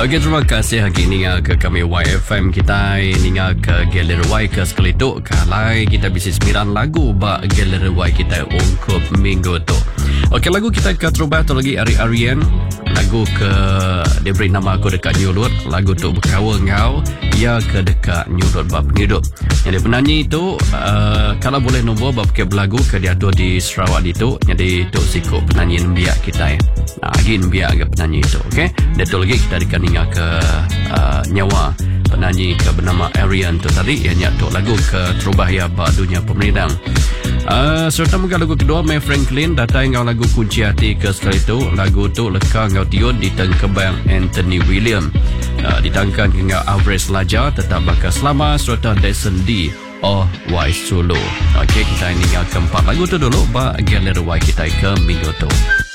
Okey, terima kasih hari ni ke kami YFM kita ni ke Galeri Y ke sekali tu kalai kita bisi 9 lagu ba Galeri Y kita ungkup minggu tu. Okey, lagu kita ke terubah tu lagi Ari-Arian. Lagu ke dia beri nama aku dekat nyulut. Lagu tu berkawa ngau ya ke dekat nyulut bab hidup. Jadi penyanyi itu kalau boleh nombor bab ke lagu ke dia tu di Sarawak itu. Jadi tu sikut penyanyi Nembiak kita ya. Lagi Nembiak ke penyanyi itu. Okey. Dia tu lagi kita dikaninga ke nyawa penyanyi ke bernama Arian tu tadi yang nyatuk lagu ke terubah ya ba dunia pemerintah. Serta muka lagu kedua May Franklin datang ngau lagu kunci hati ke sekali tu. Lagu tu leka ngau tiun di tengkebang Anthony William. Ditangkan hingga Alvarez Laja tetap bakal selama serta Dyson D Wise Solo. Okey, kita ini keempat lagu tu dulu ba Galeri Y kita ke minggu tu.